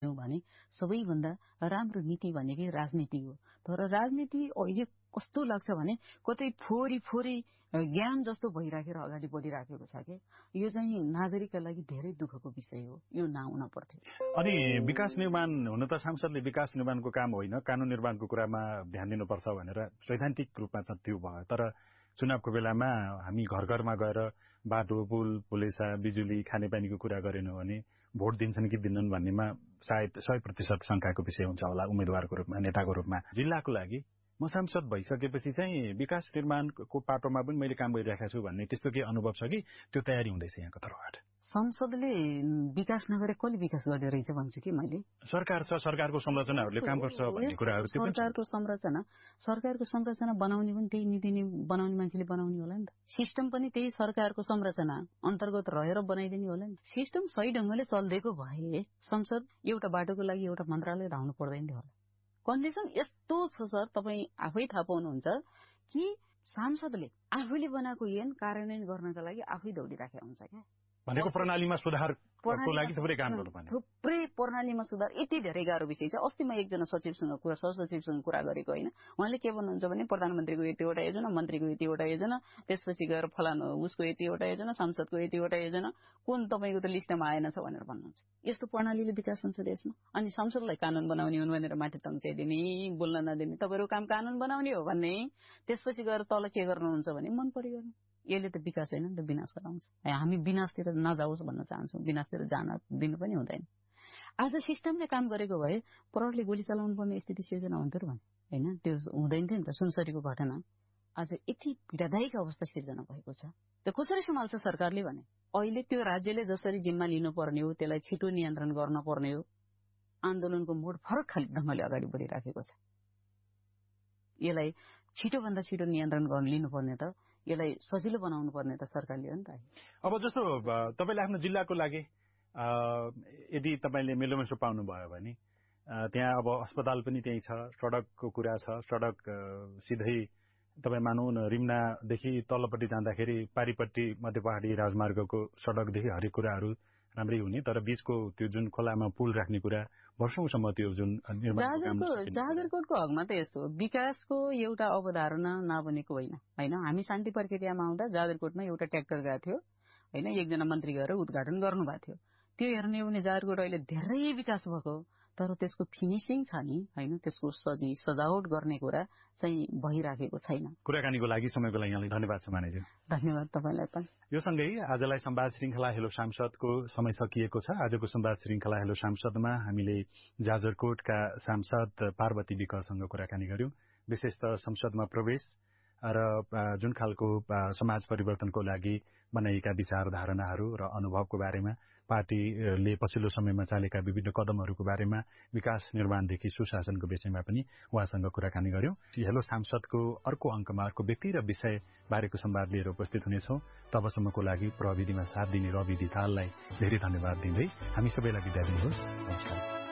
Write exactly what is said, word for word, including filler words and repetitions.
भने सबैभन्दा राम्रो नीति भनेकै राजनीति हो। तर राजनीति अहिले कस्तो लाग्छ भने कतै फोरी फोरी ज्ञान जस्तो भइराखेर अगाडि बढिराखेको छ के। यो चाहिँ नागरिकका लागि धेरै दुःखको विषय हो। यो नहुन पर्थ्यो। अनि विकास निर्माण हुन त सांसदले विकास निर्माणको काम होइन कानून निर्माणको कुरामा ध्यान दिनुपर्छ भनेर सैद्धान्तिक रूपमा चाहिँ त्यो भयो। तर चुनावको बेलामा हामी घर घरमा गएर बाटो पुल पुलेसा बिजुली खानेपानीको कुरा गरेनौँ भने भोट दिन्छन् कि दिन्नन् भन्नेमा सायद सय प्रतिशत शंकाको विषय हुन्छ होला उम्मेद्वारको रूपमा नेताको रूपमा। जिल्लाको लागि म सांसद भइसकेपछि चाहिँ विकास निर्माणको पाटोमा पनि मैले काम गरिरहेको छु भन्ने त्यस्तो के अनुभव छ कि त्यो तयारी हुँदैछ यहाँको तर्फबाट? संसदले विकास नगरे कसले विकास गर्ने रहेछ भन्छु कि मैले। सरकार छ सरकारको संरचनाहरूले काम गर्छ भन्ने कुराहरू त्यो पनि सरकारको संरचना सरकारको संरचना बनाउने पनि त्यही नीति बनाउने मान्छेले बनाउने होला नि त। सिस्टम पनि त्यही सरकारको संरचना अन्तर्गत रहेर बनाइदिने होला नि। सिस्टम सही ढंगले चल्दिएको भए संसद एउटा बाटोको लागि एउटा मन्त्रालय राख्नु पर्दैन थियो होला। कन्डिसन यस्तो छ सर, तपाईँ आफै थाहा पाउनुहुन्छ कि सांसदले आफूले बनाएको ऐन कार्यान्वयन गर्नका लागि आफै दौडिराखेका हुन्छ क्या। भनेको प्रणालीमा सुधारको लागि थुप्रै काम गर्नुपर्ने। थुप्रै प्रणालीमा सुधार यति धेरै गाह्रो विषय छ। अस्ति म एकजना सचिवसँग कुरा सहसचिवसँग कुरा गरेको होइन। उहाँले के भन्नुहुन्छ भने प्रधानमन्त्रीको यतिवटा योजना, मन्त्रीको यतिवटा योजना, त्यसपछि गएर फलानु उसको यतिवटा योजना, सांसदको यतिवटा योजना, कुन तपाईँको त लिस्टमा आएन छ भनेर भन्नुहुन्छ। यस्तो प्रणालीले विकास हुन्छ देशमा। अनि संसदलाई कानून बनाउने हुन् भनेर माथि तन्काइदिने, बोल्न नदिने, तपाईँहरू काम कानून बनाउने हो भन्ने, त्यसपछि गएर तल के गर्नुहुन्छ भने मन परि गर्ने। यसले त विकास होइन नि त, विनाश गराउँछ। हामी विनाशतिर नजाओस् भन्न चाहन्छौँ, विनाशतिर जान दिनु पनि हुँदैन। आज सिस्टमले काम गरेको भए प्रहरले गोली चलाउनु पर्ने स्थिति सिर्जना हुन्थ्यो र भने होइन, त्यो हुँदैन थियो नि त। सुनसरीको घटना आज यति पीडादायक अवस्था सिर्जना भएको छ। त्यो कसरी सम्हाल्छ सरकारले भने अहिले त्यो राज्यले जसरी जिम्मा लिनुपर्ने हो त्यसलाई छिटो नियन्त्रण गर्न पर्ने हो। आन्दोलनको मोड फरक खाले ढंगले अगाडि बढिराखेको छ। यसलाई छिटोभन्दा छिटो नियन्त्रण गर्न लिनुपर्ने त यसलाई सजिलो बनाउनु पर्ने त सरकारले हो नि त। अब जस्तो तपाईले आफ्नो जिल्लाको लागि यदि तपाईले मेलोमेसो पाउनु भयो भने त्यहाँ अब अस्पताल पनि त्यही छ, सडकको कुरा छ, सडक सिधै तपाई मानौ न रिमनादेखि तल्लोपट्टि जाँदाखेरि पारीपट्टि मध्यपहाडी राजमार्गको सडकदेखि हरेक कुराहरू राम्रै हुने, तर बीचको त्यो जुन खोलामा पुल राख्ने कुरा वर्षौंसम्म त्यो जुन जागरकोटको हकमा त यस्तो विकासको एउटा अवधारणा नबनेको होइन होइन। हामी शान्ति प्रक्रियामा आउँदा जागरकोटमा एउटा ट्र्याक्टर गएको थियो होइन, एकजना मन्त्री गएर उद्घाटन गर्नुभएको थियो। त्यो हेर्ने हो भने जागरकोट अहिले धेरै विकास भएको, तर त्यसको फिनिसिङ छ नि होइन, त्यसको सजी सजावट गर्ने कुरा चाहिँ भइराखेको छैन। कुराकानीको लागि समयको लागि यहाँलाई धन्यवाद छ मानेज्यू। धन्यवाद तपाईलाई पनि। यो सँगै आजलाई संवाद श्रृंखला हेलो सांसदको समय सकिएको छ। आजको संवाद श्रृंखला हेलो सांसदमा हामीले जाजरकोटका सांसद पार्वती विकसँग कुराकानी गर्यौं। विशेषतः संसदमा प्रवेश र जुन खालको समाज परिवर्तनको लागि बनाइएका विचार धारणाहरू र अनुभवको बारेमा, पार्टीले पछिल्लो समयमा चालेका विभिन्न कदमहरूको बारेमा, विकास निर्माणदेखि सुशासनको विषयमा पनि उहाँसँग कुराकानी गर्यौं। हेलो सांसदको अर्को अंकमा अर्को व्यक्ति र विषय बारेको संवाद लिएर उपस्थित हुनेछौं। तबसम्मको लागि प्रविधिमा साथ दिने रवि दिताललाई धेरै धन्यवाद दिँदै हामी सबैलाई बिदा दिनुहोस्। नमस्कार।